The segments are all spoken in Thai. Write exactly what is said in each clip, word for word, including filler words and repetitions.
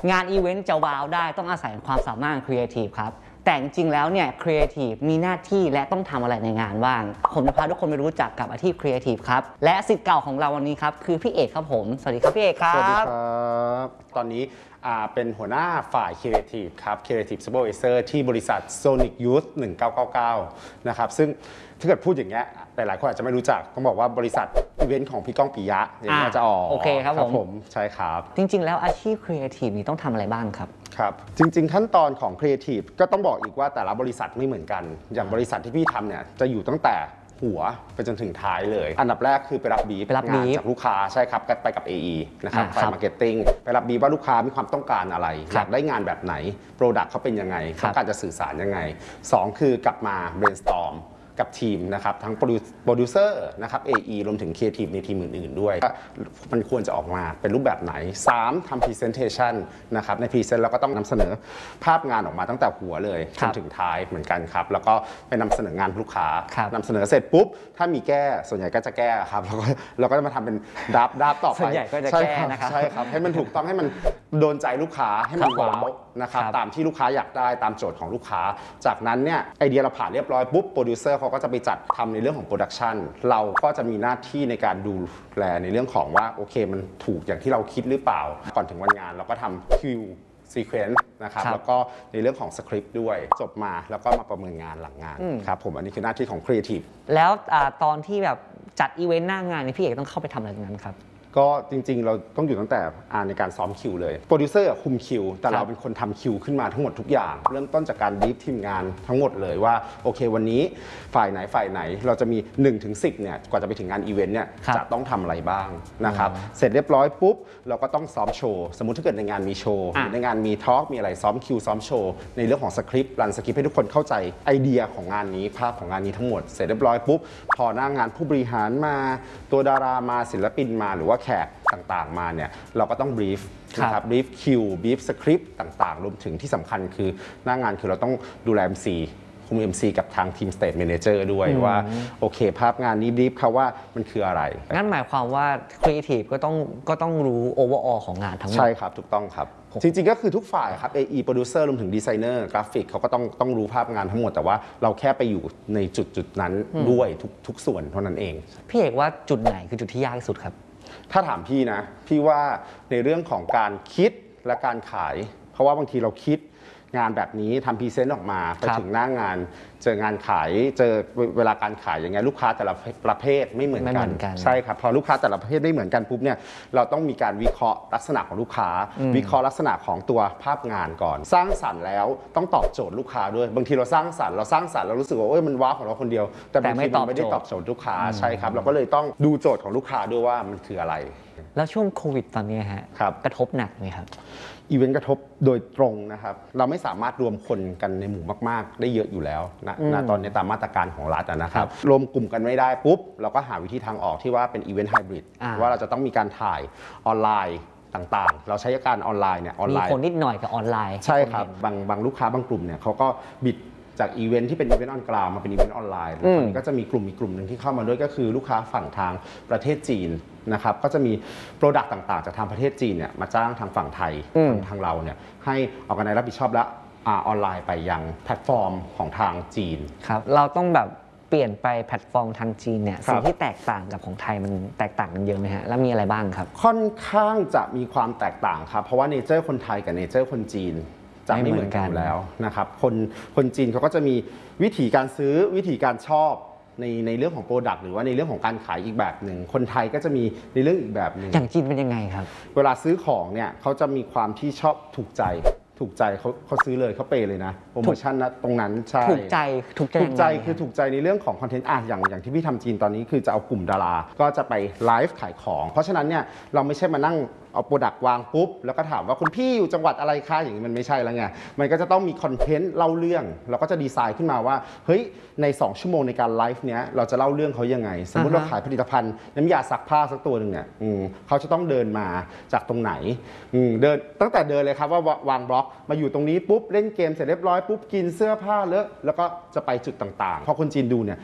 งานอีเวนต์จะว้าวได้ต้องอาศัยความสามารถครีเอทีฟครับแต่จริงๆแล้วเนี่ยครีเอทีฟมีหน้าที่และต้องทำอะไรในงานบ้างผมจะพาทุกคนไปรู้จักกับอาชีพครีเอทีฟครับและศิษย์เก่าของเราวันนี้ครับคือพี่เอกครับผมสวัสดีครับพี่เอกครับสวัสดีครับตอนนี้เป็นหัวหน้าฝ่าย Creative ครับ Creative Supervisor ที่บริษัท Sonic Youth หนึ่งเก้าเก้าเก้านะครับซึ่งถ้าเกิดพูดอย่างเงี้ยหลายๆคนอาจจะไม่รู้จักต้องบอกว่าบริษัทอีเวนต์ของพี่ก้องปิยะอย่างนี้จะออกโอเคครับผมใช่ครับจริงๆแล้วอาชีพครีเอทีฟนี้ต้องทำอะไรบ้างครับครับจริงๆขั้นตอนของ Creative ก็ต้องบอกอีกว่าแต่ละบริษัทไม่เหมือนกันอย่างบริษัทที่พี่ทำเนี่ยจะอยู่ตั้งแต่หัวไปจนถึงท้ายเลยอันดับแรกคือไปรับบีฟงานจากลูกค้าใช่ครับไปกับ เอ อี นะครับฝ่ายมาร์เก็ตติ้งไปรับบีฟว่าลูกค้ามีความต้องการอะไรอยากได้งานแบบไหนโปรดักต์เขาเป็นยังไงต้องการจะสื่อสารยังไงสองคือกลับมา brainstormกับทีมนะครับทั้งโปรดิวเซอร์นะครับ เอ อี รวมถึงครีเอทีฟในทีมอื่นๆด้วยมันควรจะออกมาเป็นรูปแบบไหนสามทำ presentation นะครับใน present เราก็ต้องนำเสนอภาพงานออกมาตั้งแต่หัวเลยจนถึงท้ายเหมือนกันครับแล้วก็ไปนำเสนองานลูกค้านำเสนอเสร็จปุ๊บถ้ามีแก้ส่วนใหญ่ก็จะแก้ครับแล้วก็เราก็จะมาทำเป็นดับดับต่อไปส่วนใหญ่ก็จะแก้นะครับใช่ครับให้มันถูกต้องให้มันโดนใจลูกค้าให้มันว้าวนะครับตามที่ลูกค้าอยากได้ตามโจทย์ของลูกค้าจากนั้นเนี่ยไอเดียเราผ่านเรียบร้อยปุ๊บโปรดิวเซอร์เขาก็จะไปจัดทำในเรื่องของโปรดักชันเราก็จะมีหน้าที่ในการดูแลในเรื่องของว่าโอเคมันถูกอย่างที่เราคิดหรือเปล่าก่อนถึงวันงานเราก็ทำคิวซีเควนซ์นะครับแล้วก็ในเรื่องของสคริปต์ด้วยจบมาแล้วก็มาประเมินงานหลังงานครับผมอันนี้คือหน้าที่ของครีเอทีฟแล้วตอนที่แบบจัดอีเวนต์หน้างานนี่พี่เอกต้องเข้าไปทำอะไรตรงนั้นครับก็จริงๆเราต้องอยู่ตั้งแต่ในการซ้อมคิวเลยโปรดิวเซอร์คุมคิวแต่เราเป็นคนทำคิวขึ้นมาทั้งหมดทุกอย่างเริ่มต้นจากการบีฟทีมงานทั้งหมดเลยว่าโอเควันนี้ฝ่ายไหนฝ่ายไหนเราจะมี หนึ่งถึงสิบ เนี่ยกว่าจะไปถึงงานอีเวนต์เนี่ยจะต้องทำอะไรบ้างนะครับเสร็จเรียบร้อยปุ๊บเราก็ต้องซ้อมโชว์สมมุติถ้าเกิดในงานมีโชว์ในงานมีทอล์กมีอะไรซ้อมคิวซ้อมโชว์ในเรื่องของสคริปต์รันสคริปต์ให้ทุกคนเข้าใจไอเดียของงานนี้ภาพของงานนี้ทั้งหมดเสร็จเรียบร้อยปุ๊บพอหน้างานผู้บริหารมาตัวดารามาศิลปินมาหรือว่าแขกต่างๆมาเนี่ยเราก็ต้องบรีฟนะครับบรีฟคิวบรีฟสคริปต์ต่างๆรวมถึงที่สำคัญคือหน้างานคือเราต้องดูแล เอ็ม ซี คุม เอ็ม ซี กับทางทีม Stage Manager ด้วยว่าโอเคภาพงานนี้บรีฟเขาว่ามันคืออะไรงั้นหมายความว่าครีเอทีฟก็ต้องก็ต้องรู้โอเวอร์ออลของงานทั้งหมดใช่ครับถูกต้องครับจริงๆก็คือทุกฝ่ายครับ เอ อี Producer รวมถึงดีไซเนอร์กราฟิกเขาก็ต้องต้องรู้ภาพงานทั้งหมดแต่ว่าเราแค่ไปอยู่ในจุดจุดนั้นด้วยทุกทุกส่วนเท่านั้นเองพี่เอกว่าจุดไหนคือจุดที่ยากที่สุดครับถ้าถามพี่นะพี่ว่าในเรื่องของการคิดและการขายเพราะว่าบางทีเราคิดงานแบบนี้ทำพรีเซนต์ออกมาไปถึงหน้างานเจองานขายเจอเวลาการขายอย่างเงี้ยลูกค้าแต่ละประเภทไม่เหมือนกันใช่ครับพอลูกค้าแต่ละประเภทไม่เหมือนกันปุ๊บเนี่ยเราต้องมีการวิเคราะห์ลักษณะของลูกค้าวิเคราะห์ลักษณะของตัวภาพงานก่อนสร้างสรรค์แล้วต้องตอบโจทย์ลูกค้าด้วยบางทีเราสร้างสรรค์เราสร้างสรรค์เรารู้สึกว่าเอ้ยมันว้าวของเราคนเดียวแต่บางทีมันไม่ได้ตอบโจทย์ลูกค้าใช่ครับเราก็เลยต้องดูโจทย์ของลูกค้าด้วยว่ามันคืออะไรแล้วช่วงโควิดตอนนี้ฮะกระทบหนักไหมครับอีเวนต์กระทบโดยตรงนะครับเราไม่สามารถรวมคนกันในหมู่มากๆได้เยอะอยู่แล้วนะตอนนี้ตามมาตรการของรัฐนะครับรวมกลุ่มกันไม่ได้ปุ๊บเราก็หาวิธีทางออกที่ว่าเป็นอีเวนต์ไฮบริดว่าเราจะต้องมีการถ่ายออนไลน์ต่างๆเราใช้การออนไลน์เนี่ยออนไลน์มีคนนิดหน่อยกับออนไลน์ใช่ครับบางบางลูกค้าบางกลุ่มเนี่ยเขาก็บิดจากอีเวนท์ที่เป็นอีเวนต์ออนกราวมาเป็นอีเวนต์ออนไลน์แล้วก็จะมีกลุ่มอีกกลุ่มหนึ่งที่เข้ามาด้วยก็คือลูกค้าฝั่งทางประเทศจีนนะครับก็จะมีโปรดักต์ต่างๆจากทางประเทศจีนเนี่ยมาจ้างทางฝั่งไทยทางเราเนี่ยให้ออกกันในรับผิดชอบและออนไลน์ไปยังแพลตฟอร์มของทางจีนครับเราต้องแบบเปลี่ยนไปแพลตฟอร์มทางจีนเนี่ยสิ่งที่แตกต่างกับของไทยมันแตกต่างกันเยอะไหมฮะแล้วมีอะไรบ้างครับค่อนข้างจะมีความแตกต่างครับเพราะว่าเนเจอร์คนไทยกับเนเจอร์คนจีนจะไม่เหมือนกันแล้วนะครับคนคนจีนเขาก็จะมีวิธีการซื้อวิธีการชอบในในเรื่องของโปรดักต์หรือว่าในเรื่องของการขายอีกแบบหนึ่งคนไทยก็จะมีในเรื่องอีกแบบหนึ่งอย่างจีนเป็นยังไงครับเวลาซื้อของเนี่ยเขาจะมีความที่ชอบถูกใจถูกใจเขาเขาซื้อเลยเขาเปย์เลยนะโปรโมชั่นนะตรงนั้นใช่ถูกใจถูกใจถูกใจคือถูกใจในเรื่องของคอนเทนต์อ่ะอย่างอย่างที่พี่ทำจีนตอนนี้คือจะเอากลุ่มดาราก็จะไปไลฟ์ขายของเพราะฉะนั้นเนี่ยเราไม่ใช่มานั่งเอาโปรดักต์วางปุ๊บแล้วก็ถามว่าคุณพี่อยู่จังหวัดอะไรคะอย่างนี้มันไม่ใช่แล้วไงมันก็จะต้องมีคอนเทนต์เล่าเรื่องเราก็จะดีไซน์ขึ้นมาว่าเฮ้ยในสองชั่วโมงในการไลฟ์เนี้ยเราจะเล่าเรื่องเขายังไงสมมุติเราขายผลิตภัณฑ์น้ำยาซักผ้าสักตัวหนึ่งเนี่ยเขาจะต้องเดินมาจากตรงไหนเดินตั้งแต่เดินเลยครับว่าวางบล็อกมาอยู่ตรงนี้ปุ๊บเล่นเกมเสร็จเรียบร้อยปุ๊บกินเสื้อผ้าเลอะแล้วก็จะไปจุดต่างๆพอคนจีนดูเนี่ย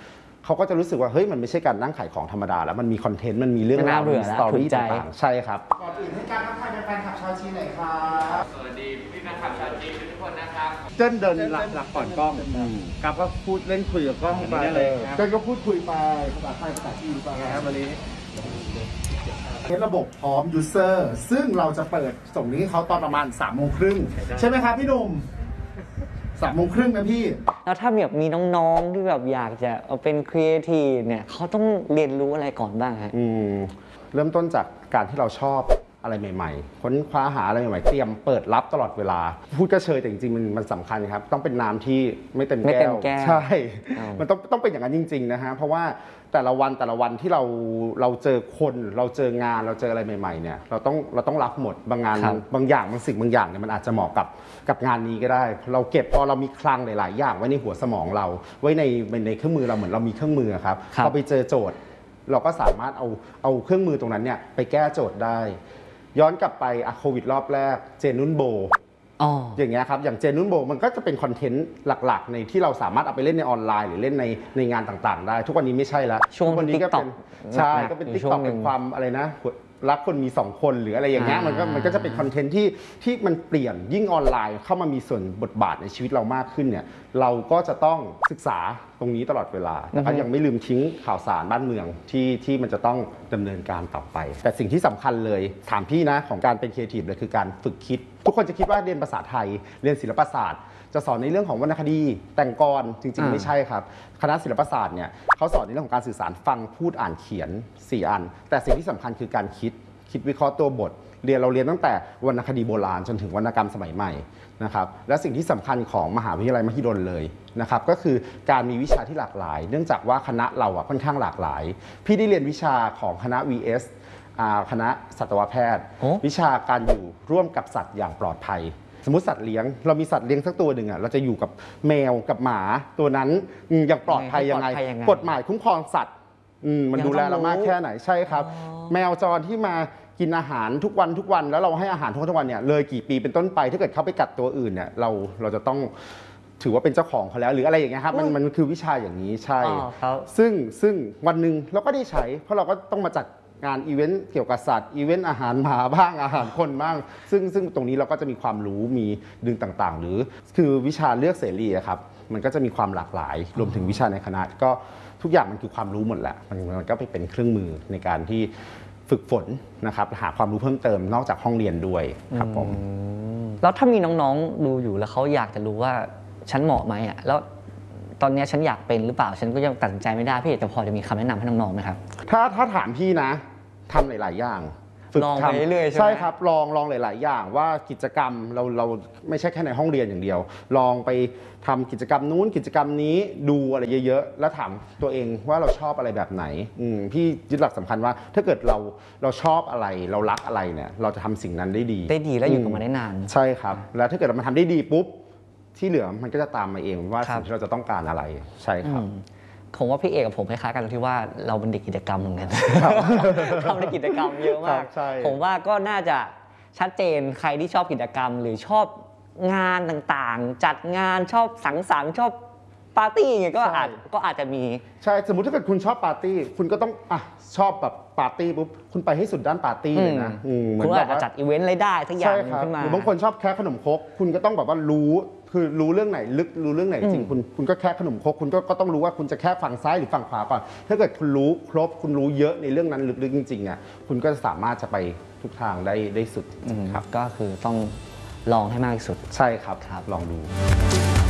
เขาก็จะรู้สึกว่าเฮ้ยมันไม่ใช่การนั่งขายของธรรมดาแล้วมันมีคอนเทนต์มันมีเรื่องราวมีสตอรี่ต่างๆใช่ครับก่อนอื่นให้การทักทายแฟนคลับชาวจีนหน่อยครับสวัสดีพี่แฟนคลับชาวจีนทุกคนนะครับเจิ้นเดินหลักหลักก่อนกล้องกับก็พูดเล่นคุยกับกล้องไปเลยเจิ้นก็พูดคุยไปภาษาไทยภาษาจีนไปครับวันนี้เทสระบบพร้อมยูเซอร์ซึ่งเราจะเปิดส่งนี้เขาตอนประมาณสามโมงครึ่งใช่ไหมครับพี่หนุ่มสามโมงครึ่งนะพี่แล้วถ้าแบบมีน้องๆที่แบบอยากจะเอาเป็นครีเอทีฟเนี่ยเขาต้องเรียนรู้อะไรก่อนบ้างฮะอืมเริ่มต้นจากการที่เราชอบอะไรใหม่ๆค้นคว้าหาอะไรใหม่ๆเตรียมเปิดรับตลอดเวลาพูดก็เชยแต่จริงๆมันมันสำคัญครับต้องเป็นน้ำที่ไม่เต็มแก้วใช่มันต้องต้องเป็นอย่างนั้นจริงๆนะฮะเพราะว่าแต่ละวันแต่ละวันที่เราเราเจอคนเราเจองานเราเจออะไรใหม่ๆเนี่ยเราต้องเราต้องรับหมดบางงานบางอย่างบางสิ่งบางอย่างเนี่ยมันอาจจะเหมาะกับกับงานนี้ก็ได้เราเก็บพอเรามีคลังหลายๆอย่างไว้ในหัวสมองเราไว้ในในเครื่องมือเราเหมือนเรามีเครื่องมือครับพอไปเจอโจทย์เราก็สามารถเอาเอาเครื่องมือตรงนั้นเนี่ยไปแก้โจทย์ได้ย้อนกลับไปอะโควิดรอบแรกเจนุ่นโบอย่างเงี้ยครับอย่างเจนุ่นโบมันก็จะเป็นคอนเทนต์หลักๆในที่เราสามารถเอาไปเล่นในออนไลน์หรือเล่นในในงานต่างๆได้ทุกวันนี้ไม่ใช่แล้วช่วงวันนี้ก็เป็นใช่ก็เป็นติ๊ติ๊กกต็ต็ออก กเป็นความอะไรนะรักคนมีสองคนหรืออะไรอย่างเงี้ยมันก็มันก็จะเป็นคอนเทนต์ที่ที่มันเปลี่ยนยิ่งออนไลน์เข้ามามีส่วนบทบาทในชีวิตเรามากขึ้นเนี่ยเราก็จะต้องศึกษาตรงนี้ตลอดเวลาแต่ก็ยังไม่ลืมทิ้งข่าวสารบ้านเมืองที่ที่มันจะต้องดำเนินการต่อไปแต่สิ่งที่สำคัญเลยถามพี่นะของการเป็นครีเอทีฟเลยคือการฝึกคิดทุกคนจะคิดว่าเรียนภาษาไทยเรียนศิลปศาสตร์จะสอนในเรื่องของวรรณคดีแต่งกรจริงๆไม่ใช่ครับคณะศิลปศาสตร์เนี่ยเขาสอนในเรื่องของการสื่อสารฟังพูดอ่านเขียนสี่อันแต่สิ่งที่สำคัญคือการคิดคิดวิเคราะห์ตัวบทเรียนเราเรียนตั้งแต่วรรณคดีโบราณจนถึงวรรณกรรมสมัยใหม่นะครับและสิ่งที่สำคัญของมหาวิทยาลัยมหิดลเลยนะครับก็คือการมีวิชาที่หลากหลายเนื่องจากว่าคณะเราอ่ะค่อนข้างหลากหลายพี่ได้เรียนวิชาของคณะ วี เอส คณะสัตวแพทย์วิชาการอยู่ร่วมกับสัตว์อย่างปลอดภัยสมมติสัตว์เลี้ยงเรามีสัตว์เลี้ยงสักตัวหนึ่งอ่ะเราจะอยู่กับแมวกับหมาตัวนั้นอย่างปลอดภัยยังไงกฎหมายคุ้มครองสัตว์มันดูแลเรามากแค่ไหนใช่ครับแมวจรที่มากินอาหารทุกวันทุกวันแล้วเราให้อาหารทุกวันทุกวันเนี่ยเลยกี่ปีเป็นต้นไปถ้าเกิดเขาไปกัดตัวอื่นเนี่ยเราเราจะต้องถือว่าเป็นเจ้าของเขาแล้วหรืออะไรอย่างเงี้ยครับมันมันคือวิชาอย่างนี้ใช่ซึ่งซึ่งวันหนึ่งเราก็ได้ใช้เพราะเราก็ต้องมาจัดงานอีเวนต์เกี่ยวกับสัตว์อีเวนต์อาหารหมาบ้างอาหารคนบ้างซึ่งซึ่งตรงนี้เราก็จะมีความรู้มีดึงต่างๆหรือคือวิชาเลือกเสรีครับมันก็จะมีความหลากหลายรวมถึงวิชาในคณะก็ทุกอย่างมันคือความรู้หมดแหละมันมันก็ไปเป็นเครื่องมือในการที่ฝึกฝนนะครับหาความรู้เพิ่มเติมนอกจากห้องเรียนด้วยครับผมแล้วถ้ามีน้องๆดูอยู่แล้วเขาอยากจะรู้ว่าฉันเหมาะไหมอ่ะแล้วตอนนี้ฉันอยากเป็นหรือเปล่าฉันก็ยังตัดสินใจไม่ได้พี่แต่พอจะมีคำแนะนำให้น้องๆไหมครับถ้าถ้าถามพี่นะทำหลายๆอย่างลองไปเรื่อยๆใช่ไหมใช่ครับลองลองหลายๆอย่างว่ากิจกรรมเราเราไม่ใช่แค่ในห้องเรียนอย่างเดียวลองไปทำกิจกรรมนู้นกิจกรรมนี้ดูอะไรเยอะๆแล้วถามตัวเองว่าเราชอบอะไรแบบไหนพี่ยึดหลักสำคัญว่าถ้าเกิดเราเราชอบอะไรเรารักอะไรเนี่ยเราจะทำสิ่งนั้นได้ดีได้ดีและอยู่กับมันได้นานใช่ครับแล้วถ้าเกิดเรามาทำได้ดีปุ๊บที่เหลือมันก็จะตามมาเองว่าสิ่งที่เราจะต้องการอะไรใช่ครับผมว่าพี่เอกกับผมคล้ายๆกันที่ว่าเราเป็นเด็กกิจกรรมเหมือนกันทำในกิจกรรมเยอะมากผมว่าก็น่าจะชัดเจนใครที่ชอบกิจกรรมหรือชอบงานต่างๆจัดงานชอบสังสรรค์ชอบปาร์ตี้อย่างเงี้ยก็อาจก็อาจจะมีใช่สมมุติถ้าเกิดคุณชอบปาร์ตี้คุณก็ต้องอ่ะชอบแบบปาร์ตี้ปุ๊บคุณไปให้สุดด้านปาร์ตี้เลยนะคุณอาจจะจัดอีเวนต์อะไรได้สักอย่างขึ้นมาหรือบางคนชอบแค่ขนมครกคุณก็ต้องแบบว่ารู้คือรู้เรื่องไหนลึกรู้เรื่องไหนจริงคุณคุณก็แค่ขนมครกคุณก็ก็ต้องรู้ว่าคุณจะแค่ฝั่งซ้ายหรือฝั่งขวาก่อนถ้าเกิดคุณรู้ครบคุณรู้เยอะในเรื่องนั้นลึกๆจริงๆอ่ะคุณก็สามารถจะไปทุกทางได้ได้สุดครับก็คือต้องลองให้มากที่สุดใช่ครับลองดู